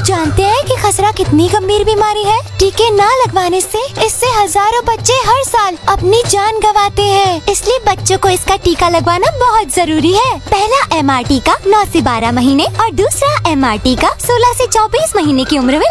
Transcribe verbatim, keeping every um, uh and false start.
जानते हैं कि खसरा कितनी गंभीर बीमारी है? टीके न लगवाने से इससे हजारों बच्चे हर साल अपनी जान गंवाते हैं। इसलिए बच्चों को इसका टीका लगवाना बहुत जरूरी है। पहला एम आर टीका नौ से बारह महीने और दूसरा एम आर टीका सोलह से चौबीस महीने की उम्र में